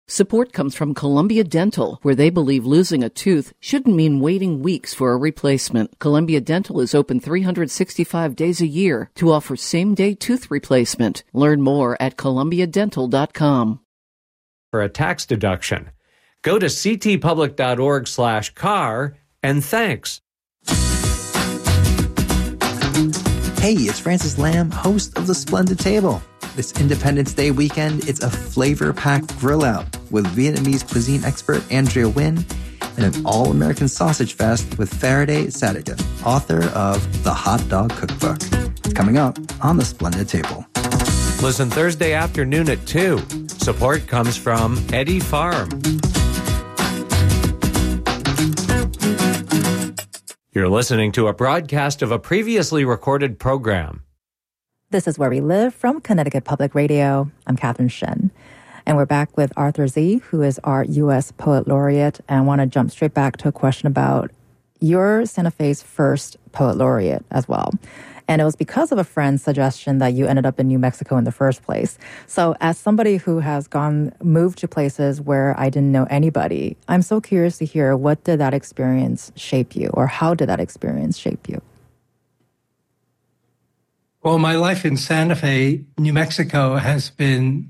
Support comes from Columbia Dental, where they believe losing a tooth shouldn't mean waiting weeks for a replacement. Columbia Dental is open 365 days a year to offer same-day tooth replacement. Learn more at columbiadental.com. For a tax deduction, go to ctpublic.org/car and thanks. Hey, it's Francis Lam, host of The Splendid Table. This Independence Day weekend, it's a flavor-packed grill out with Vietnamese cuisine expert Andrea Nguyen and an all-American sausage fest with Faraday Sadigan, author of The Hot Dog Cookbook. It's coming up on The Splendid Table. Listen Thursday afternoon at 2. Support comes from Eddie Farm. You're listening to a broadcast of a previously recorded program. This is Where We Live from Connecticut Public Radio. I'm Catherine Shin. And we're back with Arthur Z., who is our U.S. Poet Laureate. And I want to jump straight back to a question about your Santa Fe's first Poet Laureate as well. And it was because of a friend's suggestion that you ended up in New Mexico in the first place. So as somebody who has moved to places where I didn't know anybody, I'm so curious to hear, what did that experience shape you, or how did that experience shape you? Well, my life in Santa Fe, New Mexico, has been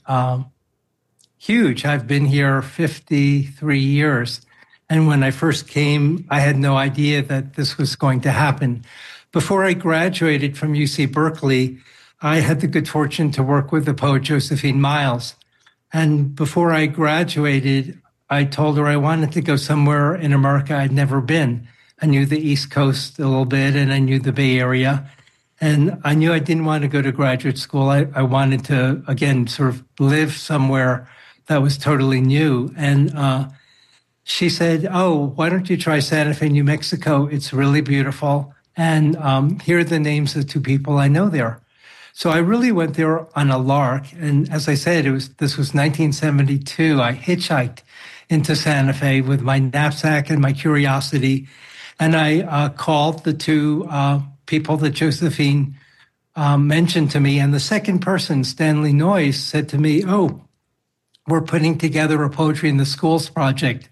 huge. I've been here 53 years. And when I first came, I had no idea that this was going to happen. Before I graduated from UC Berkeley, I had the good fortune to work with the poet Josephine Miles. And before I graduated, I told her I wanted to go somewhere in America I'd never been. I knew the East Coast a little bit, and I knew the Bay Area. And I knew I didn't want to go to graduate school. I wanted to, again, sort of live somewhere that was totally new. And she said, oh, why don't you try Santa Fe, New Mexico? It's really beautiful. And here are the names of two people I know there. So I really went there on a lark. And as I said, this was 1972. I hitchhiked into Santa Fe with my knapsack and my curiosity. And I called the two people that Josephine mentioned to me. And the second person, Stanley Noyes, said to me, oh, we're putting together a Poetry in the Schools project.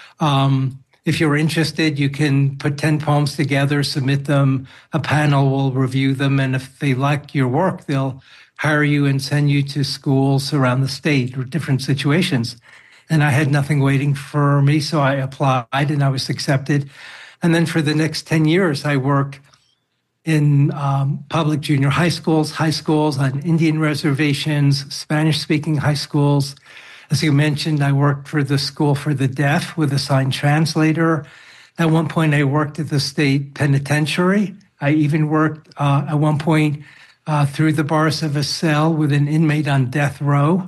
If you're interested, you can put 10 poems together, submit them, a panel will review them, and if they like your work, they'll hire you and send you to schools around the state or different situations. And I had nothing waiting for me, so I applied and I was accepted. And then for the next 10 years, I worked in public junior high schools, on Indian reservations, Spanish-speaking high schools. As you mentioned, I worked for the School for the Deaf with a signed translator. At one point, I worked at the state penitentiary. I even worked at one point through the bars of a cell with an inmate on death row.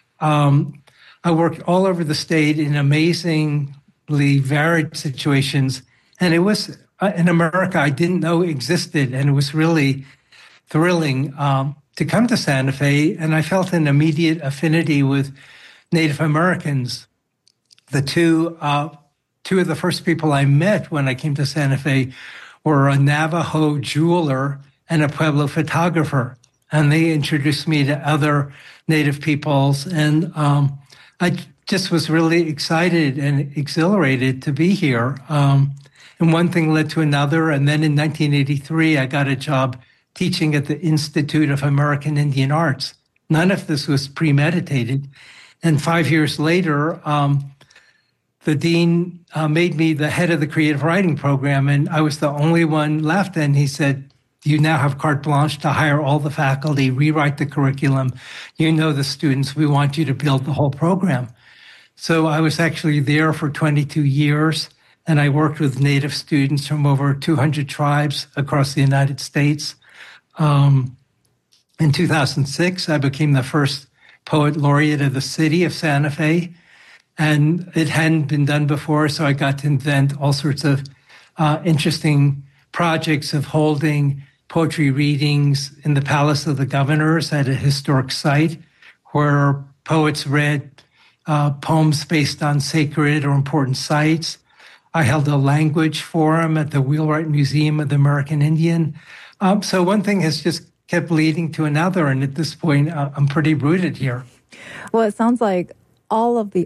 I worked all over the state in amazingly varied situations. And it was in America I didn't know existed. And it was really thrilling to come to Santa Fe. And I felt an immediate affinity with Native Americans. The two of the first people I met when I came to Santa Fe were a Navajo jeweler and a Pueblo photographer. And they introduced me to other Native peoples. And I just was really excited and exhilarated to be here. And one thing led to another. And then in 1983, I got a job teaching at the Institute of American Indian Arts. None of this was premeditated. And 5 years later, the dean made me the head of the creative writing program, and I was the only one left. And he said, you now have carte blanche to hire all the faculty, rewrite the curriculum. You know the students. We want you to build the whole program. So I was actually there for 22 years, and I worked with Native students from over 200 tribes across the United States. In 2006, I became the first Poet Laureate of the city of Santa Fe. And it hadn't been done before, so I got to invent all sorts of interesting projects of holding poetry readings in the Palace of the Governors at a historic site where poets read poems based on sacred or important sites. I held a language forum at the Wheelwright Museum of the American Indian. So one thing has just kept leading to another. And at this point, I'm pretty rooted here. Well, it sounds like all of the